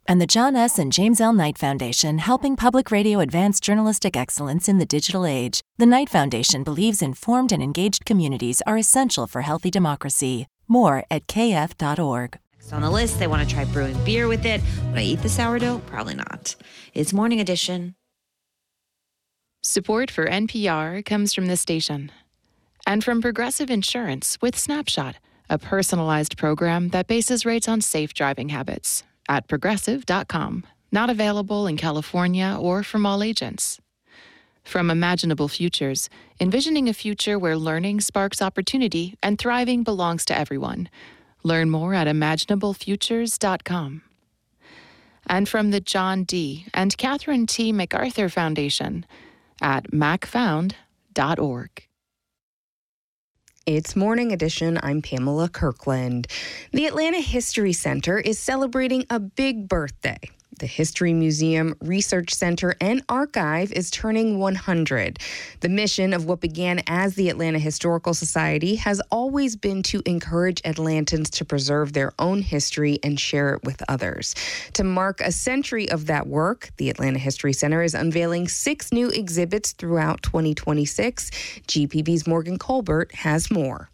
And the John S. and James L. Knight Foundation, helping public radio advance journalistic excellence in the digital age. The Knight Foundation believes informed and engaged communities are essential for healthy democracy. More at kf.org. Next on the list, they want to try brewing beer with it. Would I eat the sourdough? Probably not. It's Morning Edition. Support for NPR comes from this station and from Progressive Insurance with Snapshot, a personalized program that bases rates on safe driving habits at progressive.com. Not available in California or from all agents. From Imaginable Futures, envisioning a future where learning sparks opportunity and thriving belongs to everyone. Learn more at imaginablefutures.com. And from the John D. and Catherine T. MacArthur Foundation at macfound.org. It's Morning Edition. I'm Pamela Kirkland. The Atlanta History Center is celebrating a big birthday. The History Museum, Research Center, and Archive is turning 100. The mission of what began as the Atlanta Historical Society has always been to encourage Atlantans to preserve their own history and share it with others. To mark a century of that work, the Atlanta History Center is unveiling 6 new exhibits throughout 2026. GPB's Morgan Colbert has more.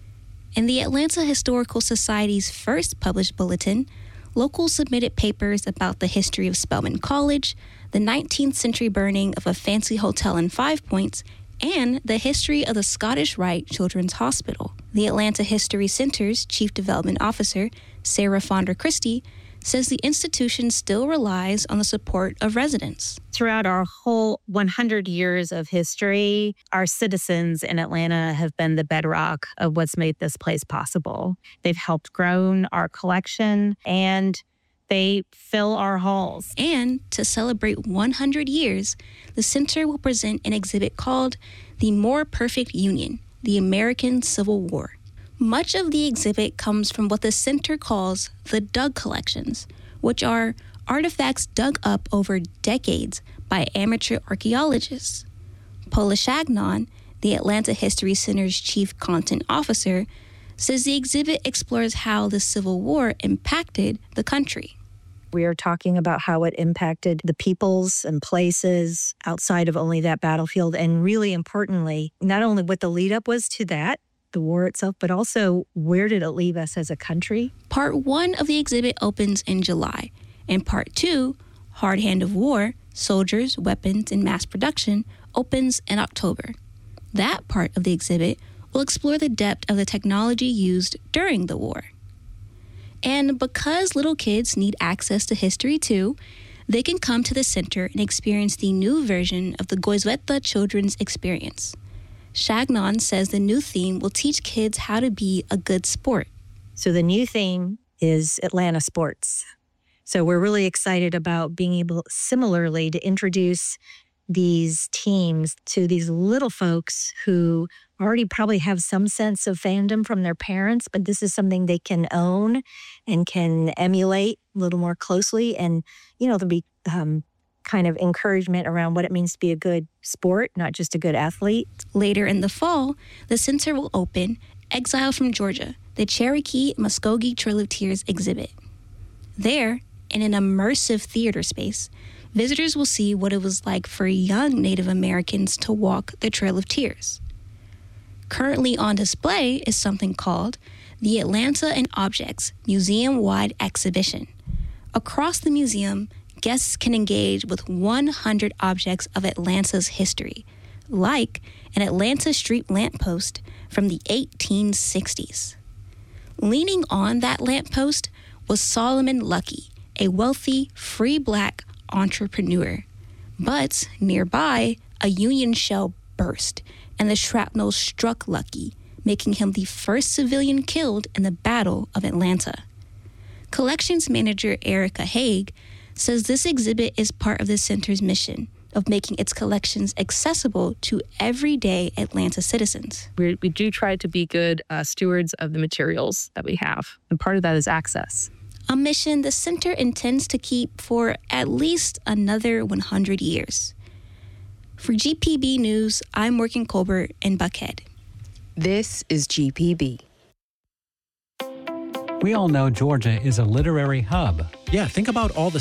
In the Atlanta Historical Society's first published bulletin, locals submitted papers about the history of Spelman College, the 19th century burning of a fancy hotel in Five Points, and the history of the Scottish Rite Children's Hospital. The Atlanta History Center's Chief Development Officer, Sarah Fonder Christie, says the institution still relies on the support of residents. Throughout our whole 100 years of history, our citizens in Atlanta have been the bedrock of what's made this place possible. They've helped grow our collection, and they fill our halls. And to celebrate 100 years, the center will present an exhibit called The More Perfect Union, the American Civil War. Much of the exhibit comes from what the center calls the Dug Collections, which are artifacts dug up over decades by amateur archaeologists. Paula Chagnon, the Atlanta History Center's chief content officer, says the exhibit explores how the Civil War impacted the country. We are talking about how it impacted the peoples and places outside of only that battlefield, and really importantly, not only what the lead up was to that, the war itself, but also where did it leave us as a country? Part 1 of the exhibit opens in July, and Part 2, Hard Hand of War, Soldiers, Weapons, and Mass Production, opens in October. That part of the exhibit will explore the depth of the technology used during the war. And because little kids need access to history too, they can come to the center and experience the new version of the Goizueta Children's Experience. Chagnon says the new theme will teach kids how to be a good sport. So the new theme is Atlanta sports. So we're really excited about being able similarly to introduce these teams to these little folks who already probably have some sense of fandom from their parents, but this is something they can own and can emulate a little more closely. And, there'll be kind of encouragement around what it means to be a good sport, not just a good athlete. Later in the fall, the center will open Exile from Georgia, the Cherokee Muskogee Trail of Tears exhibit. There, in an immersive theater space, visitors will see what it was like for young Native Americans to walk the Trail of Tears. Currently on display is something called the Atlanta and Objects Museum-Wide Exhibition. Across the museum, guests can engage with 100 objects of Atlanta's history, like an Atlanta street lamppost from the 1860s. Leaning on that lamppost was Solomon Lucky, a wealthy, free black entrepreneur. But nearby, a Union shell burst, and the shrapnel struck Lucky, making him the first civilian killed in the Battle of Atlanta. Collections manager Erica Haig says this exhibit is part of the center's mission of making its collections accessible to everyday Atlanta citizens. We do try to be good stewards of the materials that we have, and part of that is access. A mission the center intends to keep for at least another 100 years. For GPB News, I'm Morgan Colbert in Buckhead. This is GPB. We all know Georgia is a literary hub. Yeah, think about all the